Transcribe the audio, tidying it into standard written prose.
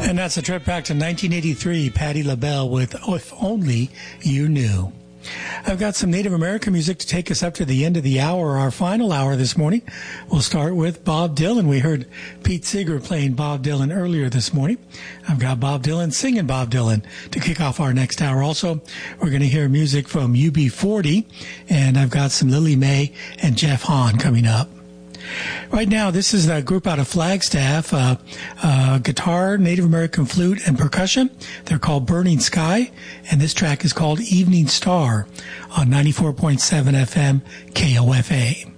And that's a trip back to 1983, Patti LaBelle with If Only You Knew. I've got some Native American music to take us up to the end of the hour, our final hour this morning. We'll start with Bob Dylan. We heard Pete Seeger playing Bob Dylan earlier this morning. I've got Bob Dylan singing Bob Dylan to kick off our next hour. Also, we're going to hear music from UB40, and I've got some Lily May and Jeff Hahn coming up. Right now, this is a group out of Flagstaff, guitar, Native American flute, and percussion. They're called Burning Sky, and this track is called Evening Star on 94.7 FM KOFA.